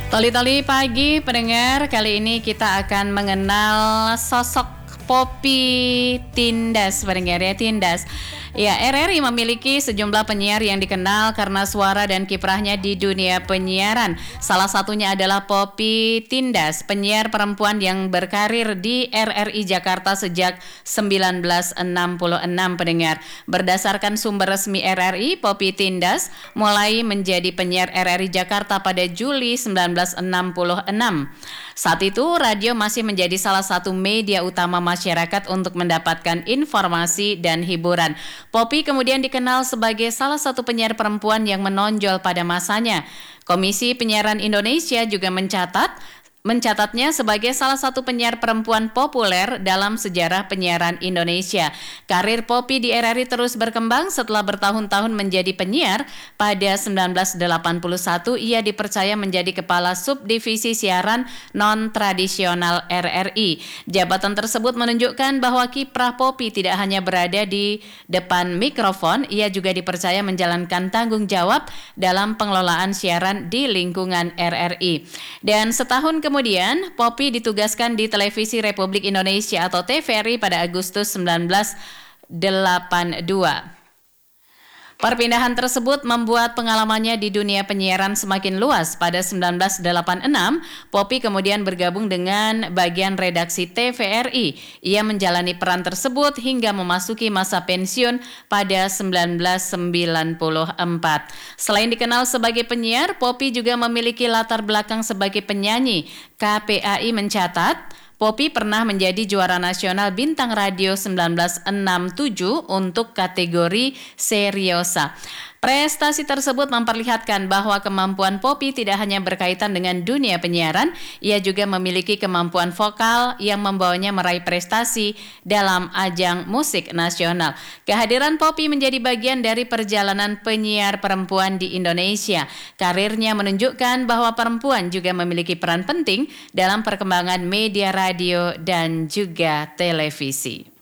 Toli-toli pagi pendengar, kali ini kita akan mengenal sosok Poppy Tindas, pendengar ya, Tindas. Ya, RRI memiliki sejumlah penyiar yang dikenal karena suara dan kiprahnya di dunia penyiaran. Salah satunya adalah Poppy Tindas, penyiar perempuan yang berkarir di RRI Jakarta sejak 1966, pendengar. Berdasarkan sumber resmi RRI, Poppy Tindas mulai menjadi penyiar RRI Jakarta pada Juli 1966. Saat itu, radio masih menjadi salah satu media utama masyarakat untuk mendapatkan informasi dan hiburan. Poppy kemudian dikenal sebagai salah satu penyiar perempuan yang menonjol pada masanya. Komisi Penyiaran Indonesia juga mencatatnya sebagai salah satu penyiar perempuan populer dalam sejarah penyiaran Indonesia. Karir Poppy di RRI terus berkembang setelah bertahun-tahun menjadi penyiar. Pada 1981 ia dipercaya menjadi kepala subdivisi siaran non-tradisional RRI. Jabatan tersebut menunjukkan bahwa kiprah Poppy tidak hanya berada di depan mikrofon, ia juga dipercaya menjalankan tanggung jawab dalam pengelolaan siaran di lingkungan RRI. Dan setahun kemudian, Poppy ditugaskan di Televisi Republik Indonesia atau TVRI pada Agustus 1982. Perpindahan tersebut membuat pengalamannya di dunia penyiaran semakin luas. Pada 1986, Poppy kemudian bergabung dengan bagian redaksi TVRI. Ia menjalani peran tersebut hingga memasuki masa pensiun pada 1994. Selain dikenal sebagai penyiar, Poppy juga memiliki latar belakang sebagai penyanyi. KPAI mencatat, Poppy pernah menjadi juara nasional Bintang Radio 1967 untuk kategori Seriosa. Prestasi tersebut memperlihatkan bahwa kemampuan Poppy tidak hanya berkaitan dengan dunia penyiaran, ia juga memiliki kemampuan vokal yang membawanya meraih prestasi dalam ajang musik nasional. Kehadiran Poppy menjadi bagian dari perjalanan penyiar perempuan di Indonesia. Karirnya menunjukkan bahwa perempuan juga memiliki peran penting dalam perkembangan media radio dan juga televisi.